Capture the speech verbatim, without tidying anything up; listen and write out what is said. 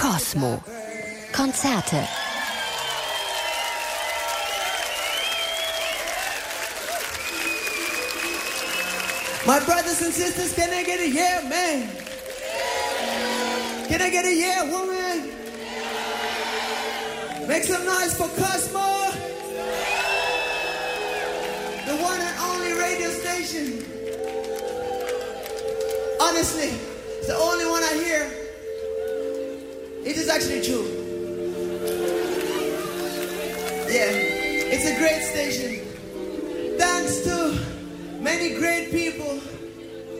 Cosmo. Konzerte. My brothers and sisters, can I get a yeah, man? Can I get a yeah, woman? Make some noise for Cosmo, the one and only radio station. Honestly, it's the only one I hear. It is actually true. Yeah, it's a great station. Thanks to many great people